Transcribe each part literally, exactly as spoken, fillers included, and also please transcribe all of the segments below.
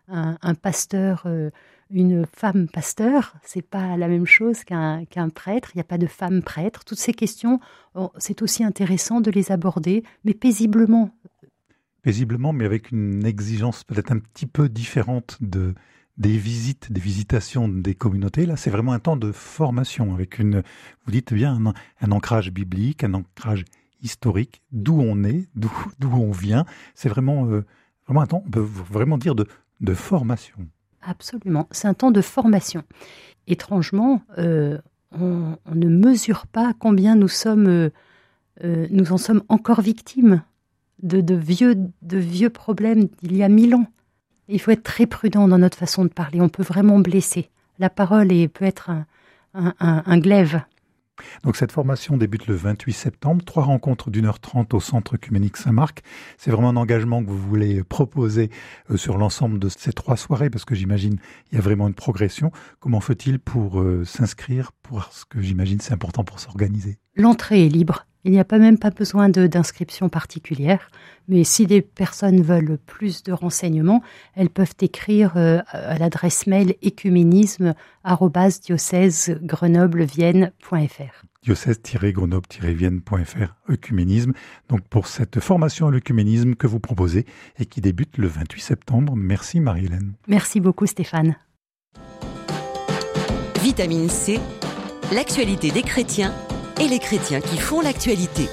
un, un pasteur, euh, une femme pasteur, c'est pas la même chose qu'un, qu'un prêtre. Il n'y a pas de femme prêtre. Toutes ces questions, oh, c'est aussi intéressant de les aborder, mais paisiblement. Paisiblement, mais avec une exigence peut-être un petit peu différente de, des visites, des visitations des communautés. Là, c'est vraiment un temps de formation avec une, vous dites bien, un, un ancrage biblique, un ancrage historique, d'où on est, d'où, d'où on vient. C'est vraiment, euh, vraiment un temps, on peut vraiment dire, de, de formation. Absolument, c'est un temps de formation. Étrangement, euh, on, on ne mesure pas combien nous sommes, euh, euh, nous en sommes encore victimes de, de, vieux, de vieux problèmes d'il y a mille ans. Il faut être très prudent dans notre façon de parler, on peut vraiment blesser. La parole est, peut être un, un, un, un glaive. Donc cette formation débute le vingt-huit septembre, trois rencontres d'une heure trente au Centre œcuménique Saint-Marc. C'est vraiment un engagement que vous voulez proposer euh, sur l'ensemble de ces trois soirées, parce que j'imagine il y a vraiment une progression. Comment faut-il pour euh, s'inscrire, pour ce que j'imagine c'est important pour s'organiser? L'entrée est libre. Il n'y a pas même pas besoin de, d'inscription particulière. Mais si des personnes veulent plus de renseignements, elles peuvent écrire euh, à l'adresse mail œcuménisme arobase diocèse grenoble vienne point f r. diocèse-grenoble-vienne point f r, œcuménisme. Donc pour cette formation à l'œcuménisme que vous proposez et qui débute le vingt-huit septembre. Merci Marie-Hélène. Merci beaucoup Stéphane. Vitamine C, l'actualité des chrétiens et les chrétiens qui font l'actualité.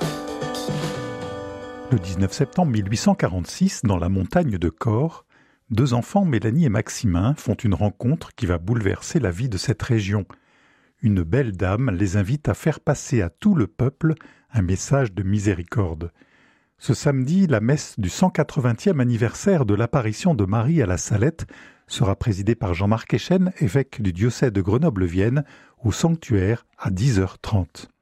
Le dix-neuf septembre mille huit cent quarante-six, dans la montagne de Corps, deux enfants, Mélanie et Maximin, font une rencontre qui va bouleverser la vie de cette région. Une belle dame les invite à faire passer à tout le peuple un message de miséricorde. Ce samedi, la messe du cent quatre-vingtième anniversaire de l'apparition de Marie à la Salette sera présidée par Jean-Marc Echen, évêque du diocèse de Grenoble-Vienne, au sanctuaire à dix heures trente.